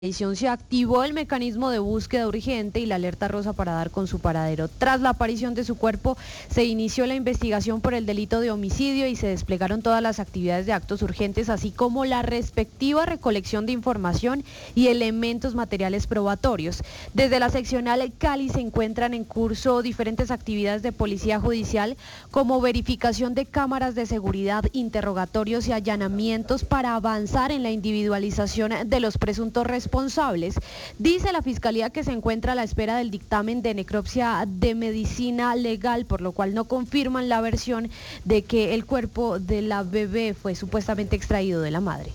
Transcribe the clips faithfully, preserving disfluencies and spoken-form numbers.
Se activó el mecanismo de búsqueda urgente y la alerta rosa para dar con su paradero. Tras la aparición de su cuerpo, se inició la investigación por el delito de homicidio y se desplegaron todas las actividades de actos urgentes, así como la respectiva recolección de información y elementos materiales probatorios. Desde la seccional Cali se encuentran en curso diferentes actividades de policía judicial, como verificación de cámaras de seguridad, interrogatorios y allanamientos para avanzar en la individualización de los presuntos responsables. responsables. Dice la Fiscalía que se encuentra a la espera del dictamen de necropsia de medicina legal, por lo cual no confirman la versión de que el cuerpo de la bebé fue supuestamente extraído de la madre.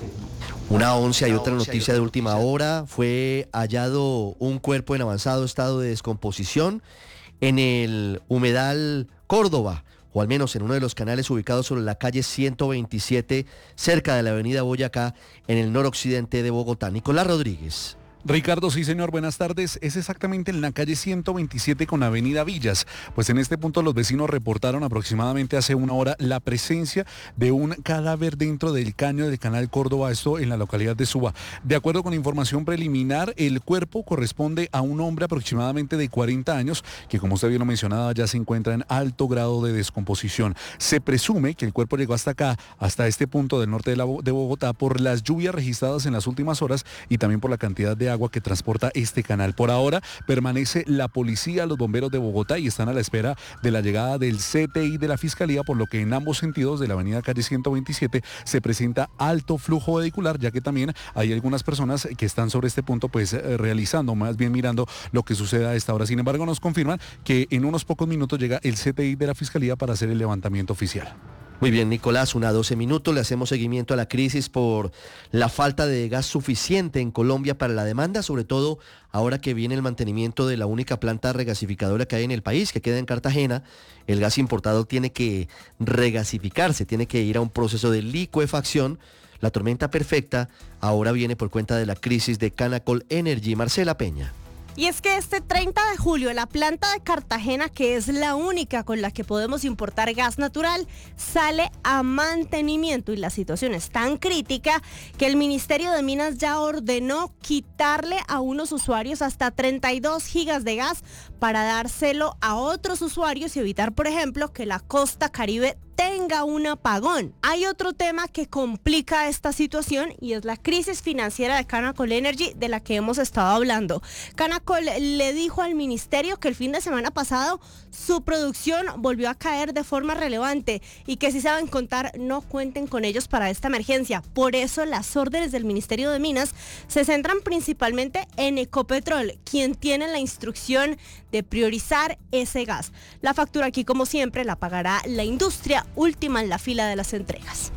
Una once, hay otra noticia de última hora. Fue hallado un cuerpo en avanzado estado de descomposición en el humedal Córdoba, o al menos en uno de los canales ubicados sobre la calle ciento veintisiete, cerca de la avenida Boyacá, en el noroccidente de Bogotá. Nicolás Rodríguez. Ricardo, sí señor, buenas tardes. Es exactamente en la calle ciento veintisiete con avenida Villas. Pues en este punto los vecinos reportaron aproximadamente hace una hora la presencia de un cadáver dentro del caño del canal Córdoba, esto en la localidad de Suba. De acuerdo con información preliminar, el cuerpo corresponde a un hombre aproximadamente de cuarenta años, que como usted bien lo mencionaba, ya se encuentra en alto grado de descomposición. Se presume que el cuerpo llegó hasta acá, hasta este punto del norte de, la, de Bogotá, por las lluvias registradas en las últimas horas y también por la cantidad de agua agua que transporta este canal. Por ahora permanece la policía, los bomberos de Bogotá y están a la espera de la llegada del C T I de la Fiscalía, por lo que en ambos sentidos de la avenida calle ciento veintisiete se presenta alto flujo vehicular, ya que también hay algunas personas que están sobre este punto pues eh, realizando, más bien mirando lo que sucede a esta hora. Sin embargo, nos confirman que en unos pocos minutos llega el C T I de la Fiscalía para hacer el levantamiento oficial. Muy bien, Nicolás, una doce minutos, le hacemos seguimiento a la crisis por la falta de gas suficiente en Colombia para la demanda, sobre todo ahora que viene el mantenimiento de la única planta regasificadora que hay en el país, que queda en Cartagena. El gas importado tiene que regasificarse, tiene que ir a un proceso de licuefacción. La tormenta perfecta ahora viene por cuenta de la crisis de Canacol Energy. Marcela Peña. Y es que este treinta de julio la planta de Cartagena, que es la única con la que podemos importar gas natural, sale a mantenimiento y la situación es tan crítica que el Ministerio de Minas ya ordenó quitarle a unos usuarios hasta treinta y dos gigas de gas para dárselo a otros usuarios y evitar, por ejemplo, que la costa Caribe tenga un apagón. Hay otro tema que complica esta situación y es la crisis financiera de Canacol Energy, de la que hemos estado hablando. Canacol le dijo al ministerio que el fin de semana pasado su producción volvió a caer de forma relevante y que si saben contar, no cuenten con ellos para esta emergencia. Por eso las órdenes del Ministerio de Minas se centran principalmente en Ecopetrol, quien tiene la instrucción de priorizar ese gas. La factura aquí, como siempre, la pagará la industria, última en la fila de las entregas.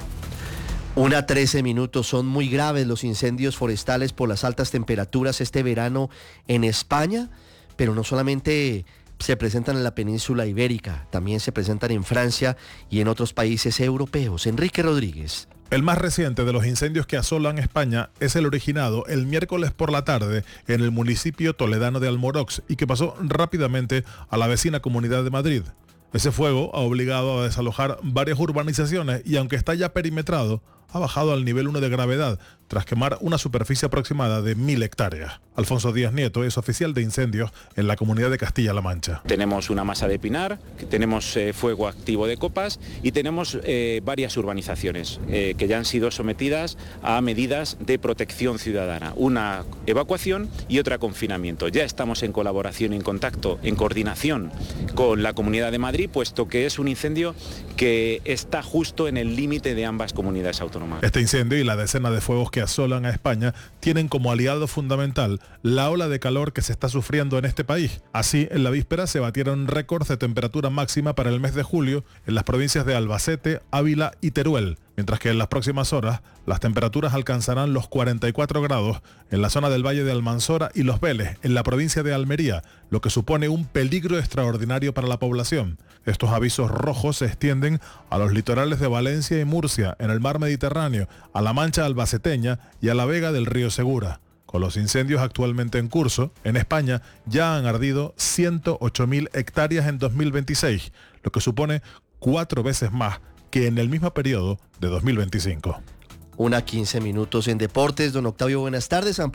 Una trece minutos, son muy graves los incendios forestales por las altas temperaturas este verano en España, pero no solamente se presentan en la península ibérica, también se presentan en Francia y en otros países europeos. Enrique Rodríguez. El más reciente de los incendios que asolan España es el originado el miércoles por la tarde en el municipio toledano de Almorox y que pasó rápidamente a la vecina Comunidad de Madrid. Ese fuego ha obligado a desalojar varias urbanizaciones y aunque está ya perimetrado, ha bajado al nivel uno de gravedad tras quemar una superficie aproximada de mil hectáreas. Alfonso Díaz Nieto es oficial de incendios en la comunidad de Castilla-La Mancha. Tenemos una masa de pinar, tenemos eh, fuego activo de copas y tenemos eh, varias urbanizaciones eh, que ya han sido sometidas a medidas de protección ciudadana. Una evacuación y otra confinamiento. Ya estamos en colaboración, en contacto, en coordinación con la Comunidad de Madrid, puesto que es un incendio que está justo en el límite de ambas comunidades autónomas. Este incendio y la decena de fuegos que asolan a España tienen como aliado fundamental la ola de calor que se está sufriendo en este país. Así, en la víspera se batieron récords de temperatura máxima para el mes de julio en las provincias de Albacete, Ávila y Teruel, mientras que en las próximas horas las temperaturas alcanzarán los cuarenta y cuatro grados en la zona del Valle de Almanzora y Los Vélez, en la provincia de Almería, lo que supone un peligro extraordinario para la población. Estos avisos rojos se extienden a los litorales de Valencia y Murcia, en el mar Mediterráneo, a la Mancha albaceteña y a la vega del río Segura. Con los incendios actualmente en curso, en España ya han ardido ciento ocho mil hectáreas en dos mil veintiséis, lo que supone cuatro veces más que en el mismo periodo de dos mil veinticinco. una quince minutos en deportes. Don Octavio, buenas tardes.